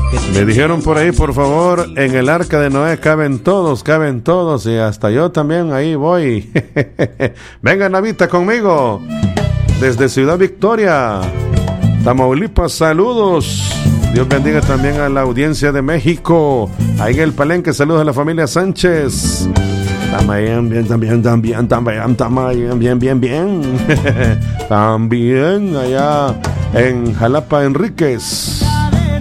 Me dijeron por ahí, por favor, en el arca de Noé caben todos, y hasta yo también ahí voy. Venga, Navita, conmigo. Desde Ciudad Victoria, Tamaulipas, saludos. Dios bendiga también a la audiencia de México. Ahí en el Palenque, saludos a la familia Sánchez. También. También allá en Jalapa, Enríquez.